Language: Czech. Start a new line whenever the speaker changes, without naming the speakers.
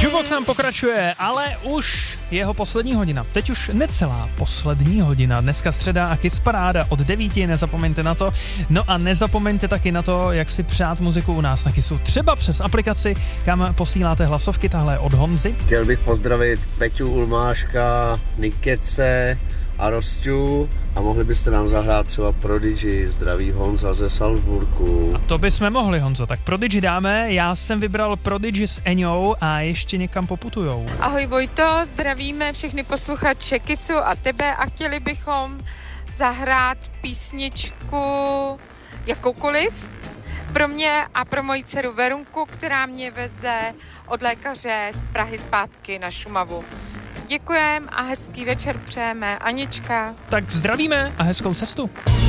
Jukebox nám pokračuje, ale už jeho poslední hodina. Teď už necelá poslední hodina. Dneska středa a Kiss Paráda od 9, nezapomeňte na to. No a nezapomeňte taky na to, jak si přát muziku u nás na Kissu. Třeba přes aplikaci, kam posíláte hlasovky, tahle od Honzy.
Chtěl bych pozdravit Peťu Ulmáška, Nikece a Rosťu a mohli byste nám zahrát třeba Prodigy, zdraví Honza ze Salzburgu.
A to bychom mohli, Honzo, tak Prodigy dáme, já jsem vybral Prodigy s Eňou a ještě někam poputujou.
Ahoj Vojto, zdravíme všechny posluchače Kissu a tebe a chtěli bychom zahrát písničku jakoukoliv pro mě a pro moji dceru Verunku, která mě veze od lékaře z Prahy zpátky na Šumavu. Děkujem a hezký večer přejeme. Anička.
Tak zdravíme a hezkou cestu.